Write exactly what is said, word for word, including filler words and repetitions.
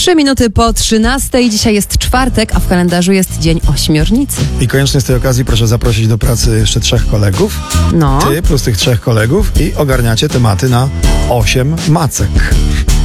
Trzy minuty po trzynastej. Dzisiaj jest czwartek, a w kalendarzu jest dzień ośmiornicy. I koniecznie z tej okazji proszę zaprosić do pracy jeszcze trzech kolegów. No. Ty plus tych trzech kolegów i ogarniacie tematy na osiem macek.